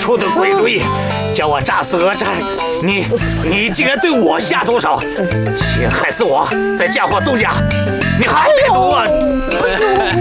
出的鬼主意，叫我炸死哪吒，你竟然对我下毒手，先害死我，再嫁祸杜家，你还得毒啊！